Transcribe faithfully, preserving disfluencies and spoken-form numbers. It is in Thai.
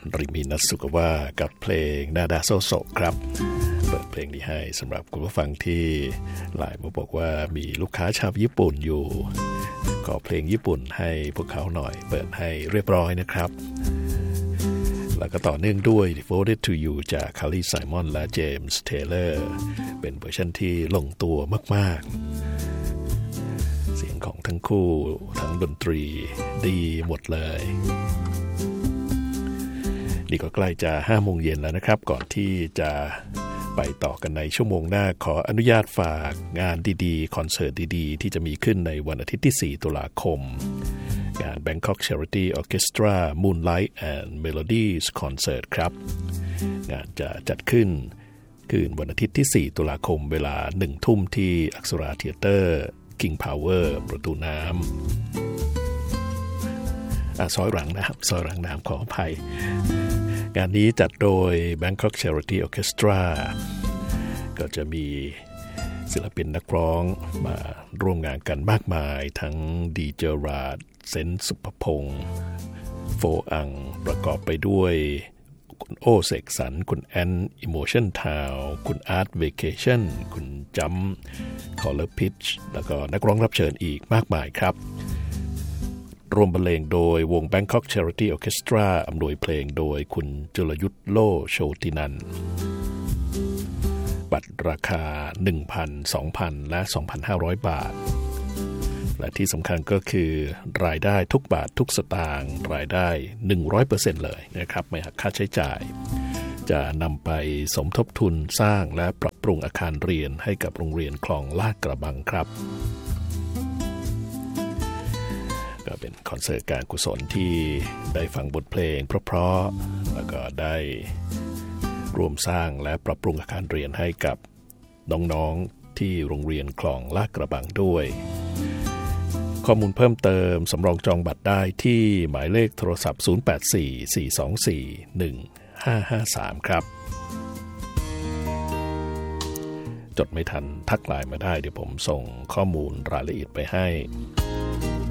ริมินัสสุกว่ากับเพลงนาดาโซโซครับเปิดเพลงนี้ให้สำหรับคุณผู้ฟังที่ไลน์มาบอกว่ามีลูกค้าชาวญี่ปุ่นอยู่ขอเพลงญี่ปุ่นให้พวกเขาหน่อยเปิดให้เรียบร้อยนะครับแล้วก็ต่อเนื่องด้วย Devoted to You จาก Carly Simon และ James Taylor เป็นเวอร์ชันที่ลงตัวมากๆเสียงของทั้งคู่ทั้งดนตรีดีหมดเลยนี่ก็ใกล้จะห้าโมงเย็นแล้วนะครับก่อนที่จะไปต่อกันในชั่วโมงหน้าขออนุญาตฝากงานดีๆคอนเสิร์ตดีๆที่จะมีขึ้นในวันอาทิตย์ที่สี่ตุลาคมงาน Bangkok Charity Orchestra Moonlight and Melodies Concert ครับงานจะจัดขึ้นคืนวันอาทิตย์ที่สี่ตุลาคมเวลาหนึ่งทุ่มที่อักษราเธียเตอร์ King Power ประตูน้ำอ่ะซอยหลังน้ำซอยหลังน้ำขออภัยงานนี้จัดโดย Bangkok Charity Orchestra ก็จะมีศิลปินนักร้องมาร่วมงานกันมากมายทั้งดีเจราดเซนสุภพงษ์โฟอังประกอบไปด้วยคุณโอเสกสรรคุณแอนอิโมชั่นทาวคุณอาร์ตเวเคชั่นคุณจัมคอลเลอร์พิชแล้วก็นักร้องรับเชิญอีกมากมายครับร่วมบรรเลงโดยวง Bangkok Charity Orchestra อำนวยเพลงโดยคุณจุลยุทธโลโชตินันท์บัตรราคา หนึ่งพัน สองพัน และ สองพันห้าร้อย บาทและที่สำคัญก็คือรายได้ทุกบาททุกสตางค์รายได้ หนึ่งร้อยเปอร์เซ็นต์ เลยนะครับไม่หักค่าใช้จ่ายจะนำไปสมทบทุนสร้างและปรับปรุงอาคารเรียนให้กับโรงเรียนคลองลาดกระบังครับก็เป็นคอนเสิร์ตการกุศลที่ได้ฟังบทเพลงเพราะๆแล้วก็ได้ร่วมสร้างและปรับปรุงอาคารเรียนให้กับน้องๆที่โรงเรียนคลองลาดกระบังด้วยข้อมูลเพิ่มเติมสำรองจองบัตรได้ที่หมายเลขโทรศัพท์ศูนย์ แปด สี่ สี่ สอง สี่ หนึ่ง ห้า ห้า สามครับจดไม่ทันทักไลน์มาได้เดี๋ยวผมส่งข้อมูลรายละเอียดไปให้